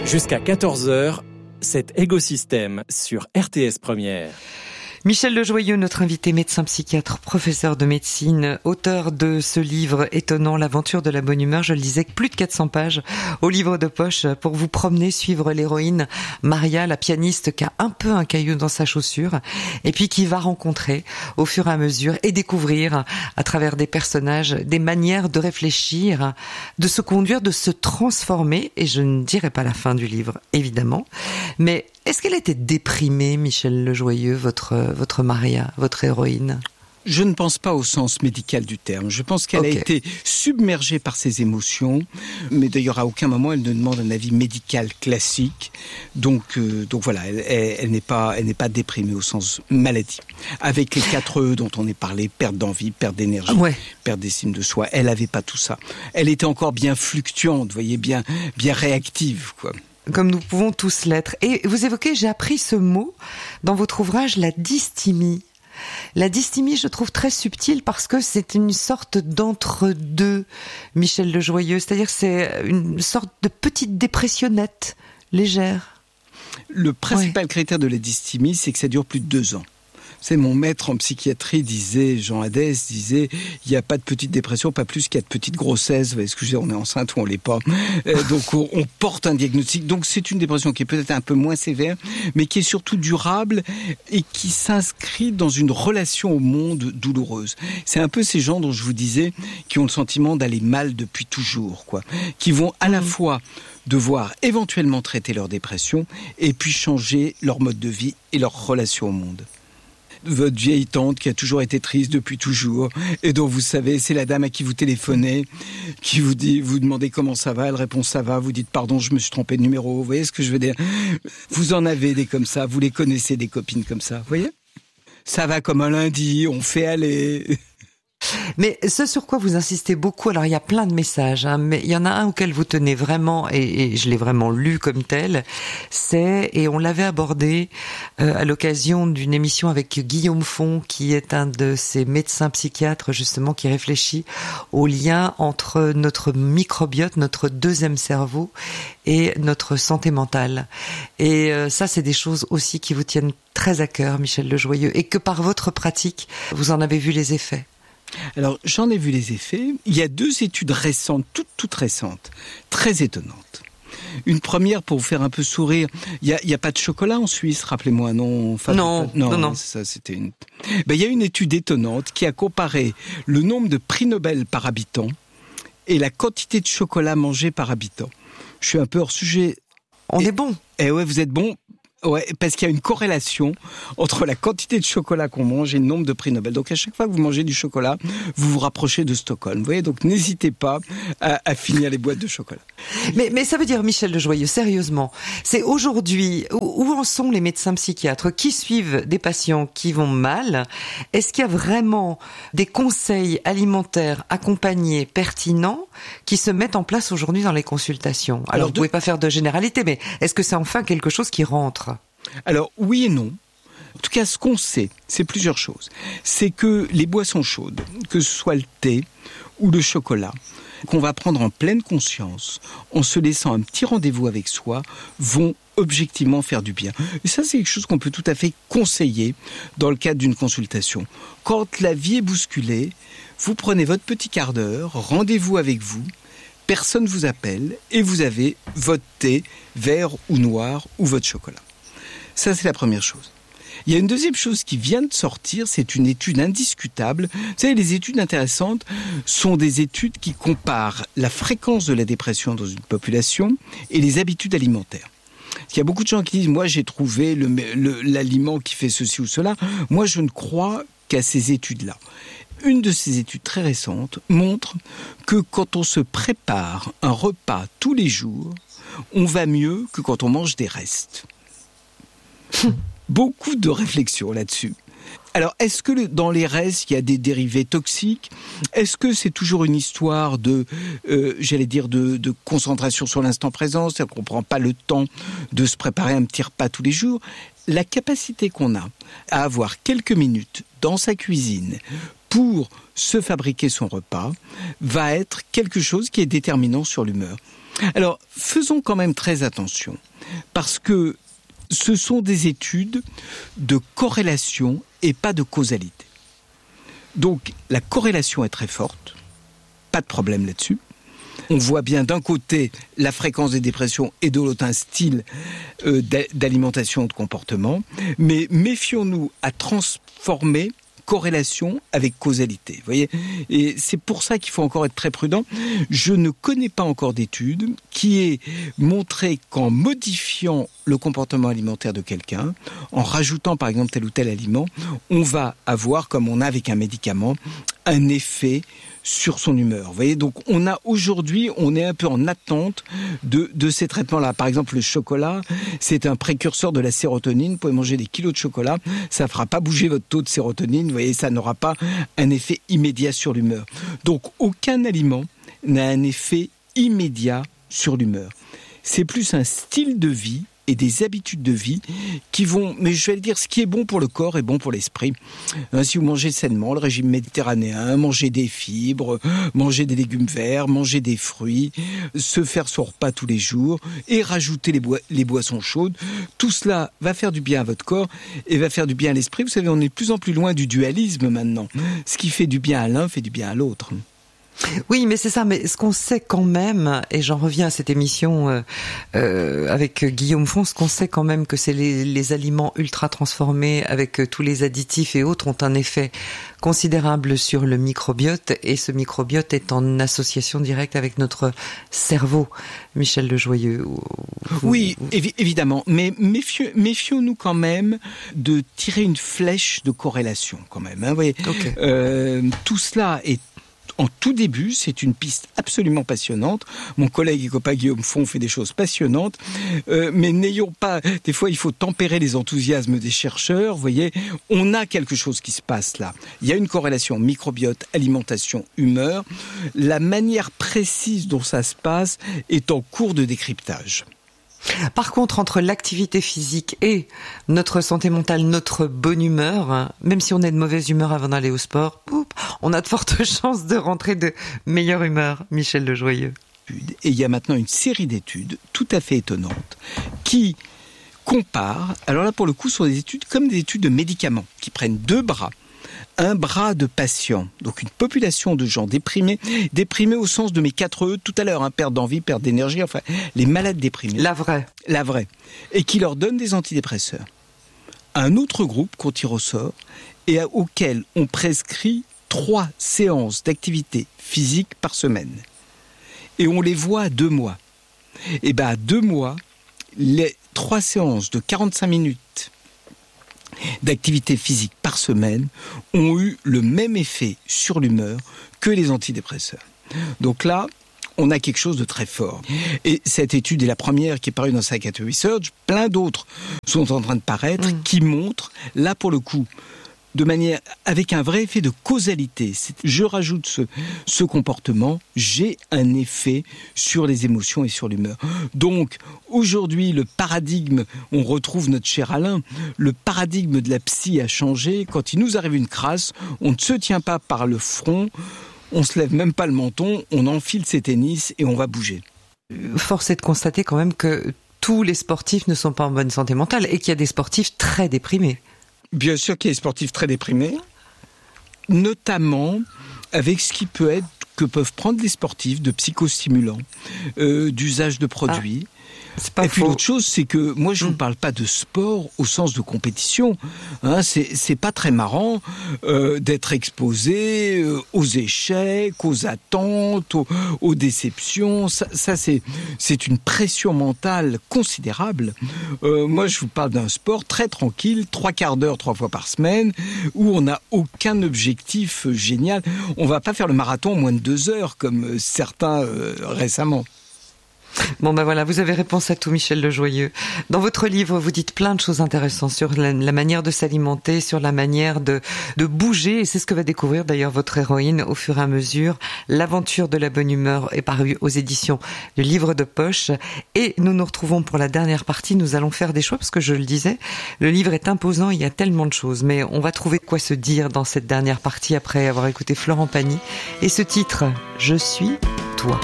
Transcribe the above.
Jusqu'à 14h, c'est Égosystème sur RTS Première. Michel Lejoyeux, notre invité médecin psychiatre, professeur de médecine, auteur de ce livre étonnant, L'aventure de la bonne humeur. Je le disais, plus de 400 pages au livre de poche pour vous promener, suivre l'héroïne Maria, la pianiste qui a un peu un caillou dans sa chaussure et puis qui va rencontrer au fur et à mesure et découvrir à travers des personnages, des manières de réfléchir, de se conduire, de se transformer. Et je ne dirai pas la fin du livre, évidemment, mais est-ce qu'elle était déprimée, Michel Lejoyeux, votre Maria, votre héroïne ? Je ne pense pas au sens médical du terme. Je pense qu'elle a été submergée par ses émotions, mais d'ailleurs à aucun moment elle ne demande un avis médical classique. Donc voilà, elle n'est pas déprimée au sens maladie. Avec les 4 E dont on est parlé, perte d'envie, perte d'énergie, perte d'estime de soi, elle n'avait pas tout ça. Elle était encore bien fluctuante, vous voyez, bien réactive, quoi. Comme nous pouvons tous l'être. Et vous évoquez, j'ai appris ce mot dans votre ouvrage, la dysthymie. La dysthymie, je trouve très subtile parce que c'est une sorte d'entre-deux, Michel Lejoyeux. C'est-à-dire c'est une sorte de petite dépressionnette légère. Le principal critère de la dysthymie, c'est que ça dure plus de 2 ans. C'est mon maître en psychiatrie Jean Hadès disait, il n'y a pas de petite dépression, pas plus qu'il y a de petites grossesses. Vous voyez ce que je veux dire, on est enceinte ou on l'est pas. Donc on porte un diagnostic. Donc c'est une dépression qui est peut-être un peu moins sévère, mais qui est surtout durable et qui s'inscrit dans une relation au monde douloureuse. C'est un peu ces gens dont je vous disais, qui ont le sentiment d'aller mal depuis toujours, quoi. Qui vont à la fois devoir éventuellement traiter leur dépression et puis changer leur mode de vie et leur relation au monde. Votre vieille tante qui a toujours été triste depuis toujours et dont vous savez, c'est la dame à qui vous téléphonez, qui vous demandez comment ça va, elle répond ça va, vous dites pardon, je me suis trompé de numéro, vous voyez ce que je veux dire ? Vous en avez des comme ça, vous les connaissez des copines comme ça, vous voyez ? Ça va comme un lundi, on fait aller... Mais ce sur quoi vous insistez beaucoup, alors il y a plein de messages, mais il y en a un auquel vous tenez vraiment, et je l'ai vraiment lu comme tel, et on l'avait abordé à l'occasion d'une émission avec Guillaume Font, qui est un de ces médecins psychiatres justement qui réfléchit au lien entre notre microbiote, notre deuxième cerveau, et notre santé mentale. Et ça, c'est des choses aussi qui vous tiennent très à cœur, Michel Lejoyeux, et que par votre pratique, vous en avez vu les effets. Alors, j'en ai vu les effets. Il y a 2 études récentes, toutes récentes, très étonnantes. Une première, pour vous faire un peu sourire, il y a pas de chocolat en Suisse, rappelez-moi, non? Enfin, non. Ça, c'était une... il y a une étude étonnante qui a comparé le nombre de prix Nobel par habitant et la quantité de chocolat mangé par habitant. Je suis un peu hors sujet. On est bon. Eh ouais, vous êtes bon. Ouais, parce qu'il y a une corrélation entre la quantité de chocolat qu'on mange et le nombre de prix Nobel. Donc à chaque fois que vous mangez du chocolat, vous vous rapprochez de Stockholm. Vous voyez, donc n'hésitez pas à finir les boîtes de chocolat. Mais ça veut dire, Michel Lejoyeux, sérieusement, c'est aujourd'hui, où en sont les médecins psychiatres qui suivent des patients qui vont mal? Est-ce qu'il y a vraiment des conseils alimentaires accompagnés, pertinents, qui se mettent en place aujourd'hui dans les consultations? Alors vous pouvez pas faire de généralité, mais est-ce que c'est enfin quelque chose qui rentre? Alors, oui et non. En tout cas, ce qu'on sait, c'est plusieurs choses. C'est que les boissons chaudes, que ce soit le thé ou le chocolat, qu'on va prendre en pleine conscience, en se laissant un petit rendez-vous avec soi, vont objectivement faire du bien. Et ça, c'est quelque chose qu'on peut tout à fait conseiller dans le cadre d'une consultation. Quand la vie est bousculée, vous prenez votre petit quart d'heure, rendez-vous avec vous, personne vous appelle et vous avez votre thé, vert ou noir, ou votre chocolat. Ça, c'est la première chose. Il y a une deuxième chose qui vient de sortir, c'est une étude indiscutable. Vous savez, les études intéressantes sont des études qui comparent la fréquence de la dépression dans une population et les habitudes alimentaires. Il y a beaucoup de gens qui disent « moi j'ai trouvé l'aliment qui fait ceci ou cela ». Moi je ne crois qu'à ces études-là. Une de ces études très récentes montre que quand on se prépare un repas tous les jours, on va mieux que quand on mange des restes. Beaucoup de réflexions là-dessus. Alors, est-ce que dans les restes, il y a des dérivés toxiques ? Est-ce que c'est toujours une histoire de concentration sur l'instant présent ? C'est-à-dire qu'on ne prend pas le temps de se préparer un petit repas tous les jours. La capacité qu'on a à avoir quelques minutes dans sa cuisine pour se fabriquer son repas va être quelque chose qui est déterminant sur l'humeur. Alors, faisons quand même très attention, parce que ce sont des études de corrélation et pas de causalité. Donc, la corrélation est très forte, pas de problème là-dessus. On voit bien d'un côté la fréquence des dépressions et de l'autre un style d'alimentation, de comportement, mais méfions-nous à transformer corrélation avec causalité. Vous voyez ? Et c'est pour ça qu'il faut encore être très prudent. Je ne connais pas encore d'étude qui ait montré qu'en modifiant le comportement alimentaire de quelqu'un, en rajoutant par exemple tel ou tel aliment, on va avoir, comme on a avec un médicament, un effet sur son humeur. Vous voyez, donc on est un peu en attente de ces traitements-là. Par exemple, le chocolat, c'est un précurseur de la sérotonine. Vous pouvez manger des kilos de chocolat, ça ne fera pas bouger votre taux de sérotonine. Vous voyez, ça n'aura pas un effet immédiat sur l'humeur. Donc, aucun aliment n'a un effet immédiat sur l'humeur. C'est plus un style de vie et des habitudes de vie qui vont, mais je vais le dire, ce qui est bon pour le corps est bon pour l'esprit. Si vous mangez sainement, le régime méditerranéen, manger des fibres, manger des légumes verts, manger des fruits, se faire son repas tous les jours et rajouter les boissons chaudes, tout cela va faire du bien à votre corps et va faire du bien à l'esprit. Vous savez, on est de plus en plus loin du dualisme maintenant. Ce qui fait du bien à l'un fait du bien à l'autre. Oui, mais c'est ça. Mais ce qu'on sait quand même, et j'en reviens à cette émission avec Guillaume Font, ce qu'on sait quand même que c'est les aliments ultra transformés avec tous les additifs et autres ont un effet considérable sur le microbiote, et ce microbiote est en association directe avec notre cerveau. Michel Lejoyeux. Oui, évidemment, mais méfions-nous quand même de tirer une flèche de corrélation quand même. Vous voyez, okay. Tout cela est en tout début, c'est une piste absolument passionnante. Mon collègue et copain Guillaume Font fait des choses passionnantes, mais n'ayons pas... Des fois, il faut tempérer les enthousiasmes des chercheurs. Vous voyez, on a quelque chose qui se passe là. Il y a une corrélation microbiote, alimentation, humeur. La manière précise dont ça se passe est en cours de décryptage. Par contre, entre l'activité physique et notre santé mentale, notre bonne humeur, même si on est de mauvaise humeur avant d'aller au sport, on a de fortes chances de rentrer de meilleure humeur. Michel Lejoyeux. Et il y a maintenant une série d'études tout à fait étonnantes qui comparent, alors là pour le coup ce sont des études comme des études de médicaments, qui prennent deux bras. Un bras de patients, donc une population de gens déprimés au sens de mes 4 E tout à l'heure, perte d'envie, perte d'énergie, enfin les malades déprimés. La vraie, et qui leur donne des antidépresseurs. Un autre groupe qu'on tire au sort et auquel on prescrit 3 séances d'activité physique par semaine. Et on les voit à 2 mois. Et à 2 mois, les 3 séances de 45 minutes d'activité physique par semaine ont eu le même effet sur l'humeur que les antidépresseurs. Donc là, on a quelque chose de très fort. Et cette étude est la première qui est parue dans Psychiatry Research. Plein d'autres sont en train de paraître qui montrent, là pour le coup, de manière avec un vrai effet de causalité. Je rajoute ce comportement, j'ai un effet sur les émotions et sur l'humeur. Donc aujourd'hui, le paradigme, on retrouve notre cher Alain, le paradigme de la psy a changé. Quand il nous arrive une crasse, on ne se tient pas par le front, on se lève même pas le menton, on enfile ses tennis et on va bouger. Force est de constater quand même que tous les sportifs ne sont pas en bonne santé mentale et qu'il y a des sportifs très déprimés. Bien sûr qu'il y a des sportifs très déprimés, notamment avec ce qui peut être que peuvent prendre les sportifs de psychostimulants, d'usage de produits. C'est pas et puis faux. l'autre chose, c'est que moi je ne vous parle pas de sport au sens de compétition. C'est pas très marrant d'être exposé aux échecs, aux attentes, aux déceptions. Ça c'est une pression mentale considérable. Moi je vous parle d'un sport très tranquille, 3/4 d'heure 3 fois par semaine, où on n'a aucun objectif génial. On va pas faire le marathon en moins de 2 heures comme certains récemment. Bon ben voilà, vous avez réponse à tout, Michel Lejoyeux. Dans votre livre, vous dites plein de choses intéressantes sur la manière de s'alimenter, sur la manière de bouger, et c'est ce que va découvrir d'ailleurs votre héroïne au fur et à mesure. L'aventure de la bonne humeur est parue aux éditions du Livre de Poche, et nous nous retrouvons pour la dernière partie. Nous allons faire des choix, parce que je le disais, le livre est imposant, il y a tellement de choses, mais on va trouver quoi se dire dans cette dernière partie après avoir écouté Florent Pagny et ce titre, Je suis toi.